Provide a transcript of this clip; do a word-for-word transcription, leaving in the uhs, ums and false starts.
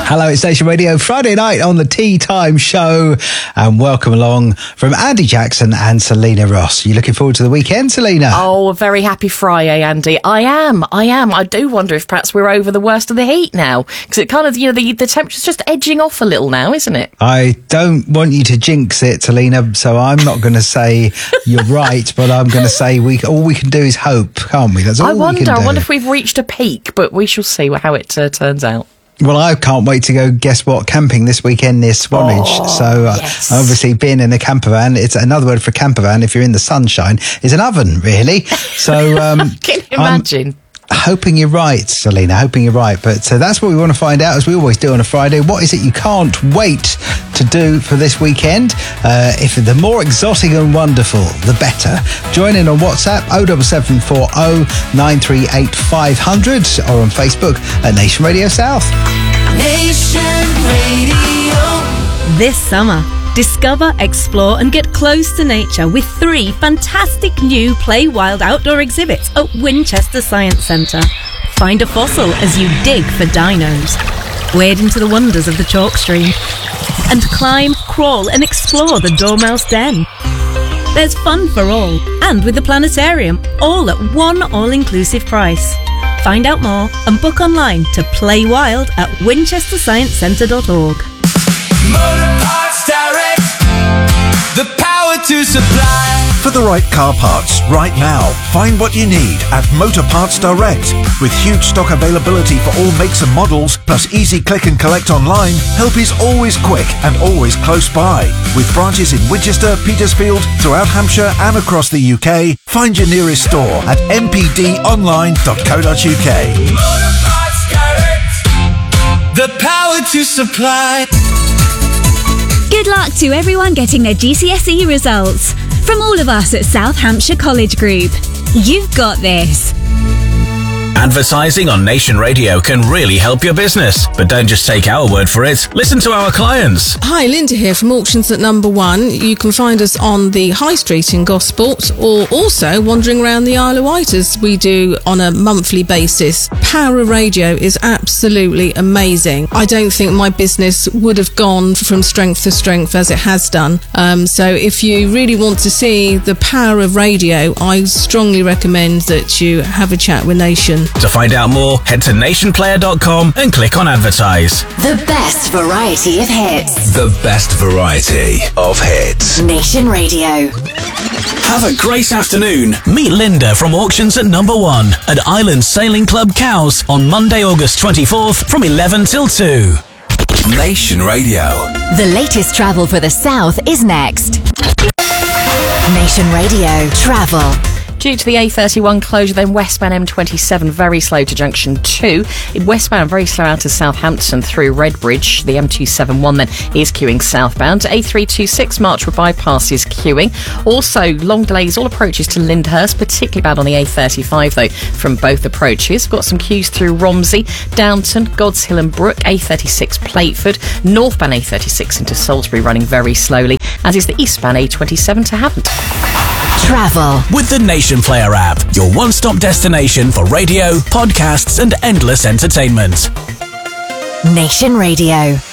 Hello, it's Nation Radio, Friday night on the Tea Time Show. And welcome along from Andy Jackson and Selena Ross. You looking forward to the weekend, Selena? Oh, a very happy Friday, Andy. I am, I am. I do wonder if perhaps we're over the worst of the heat now. Because it kind of, you know, the, the temperature's just edging off a little now, isn't it? I don't want you to jinx it, Selena, so I'm not going to say you're right, but I'm going to say we all we can do is hope, can't we? That's all I wonder, we can do. I wonder if we've reached a peak, but we shall see how it uh, turns out. Well, I can't wait to go, guess what, camping this weekend near Swanage. Oh, so, uh, yes. obviously, being in a camper van, it's another word for camper van, if you're in the sunshine, is an oven, really. So, um, can you imagine? I'm hoping you're right, Selena, hoping you're right. But uh, that's what we want to find out, as we always do on a Friday. What is it you can't wait to do for this weekend? Uh, if the more exotic and wonderful, the better. Join in on WhatsApp, oh seven seven four oh nine three eight five hundred, or on Facebook at Nation Radio South. Nation Radio. This summer, discover, explore and get close to nature with three fantastic new Play Wild outdoor exhibits at Winchester Science Centre. Find a fossil as you dig for dinos. Wade into the wonders of the chalk stream. And climb, crawl and explore the Dormouse Den. There's fun for all, and with the planetarium, all at one all-inclusive price. Find out more and book online to Play Wild at winchester science centre dot org. Motor Parts Direct, the power to supply. For the right car parts right now, find what you need at Motor Parts Direct. With huge stock availability for all makes and models, plus easy click and collect online, help is always quick and always close by. With branches in Winchester, Petersfield, throughout Hampshire and across the U K, find your nearest store at m p d online dot co dot u k. Motor Parts Direct, the power to supply. Good luck to everyone getting their G C S E results. From all of us at South Hampshire College Group, you've got this. Advertising on Nation Radio can really help your business. But don't just take our word for it. Listen to our clients. Hi, Linda here from Auctions at Number One. You can find us on the High Street in Gosport, or also wandering around the Isle of Wight as we do on a monthly basis. Power of Radio is absolutely amazing. I don't think my business would have gone from strength to strength as it has done. Um, so if you really want to see the power of radio, I strongly recommend that you have a chat with Nation. To find out more, head to nation player dot com and click on advertise. The best variety of hits. The best variety of hits. Nation Radio. Have a great afternoon. Meet Linda from Auctions at Number One at Island Sailing Club Cowes on Monday, August twenty-fourth from eleven till two. Nation Radio. The latest travel for the South is next. Nation Radio Travel. Due to the A thirty-one closure, then westbound M twenty-seven very slow to junction two. Westbound very slow out of Southampton through Redbridge. The M two seventy-one then is queuing southbound. A three twenty-six Marchwood bypass is queuing. Also, long delays all approaches to Lyndhurst, particularly bad on the A thirty-five though from both approaches. We've got some queues through Romsey, Downton, God's Hill and Brook. A thirty-six Plateford. Northbound A thirty-six into Salisbury running very slowly, as is the eastbound A twenty-seven to Havant. Travel. With the Nation Player app, your one-stop destination for radio, podcasts and endless entertainment. Nation Radio.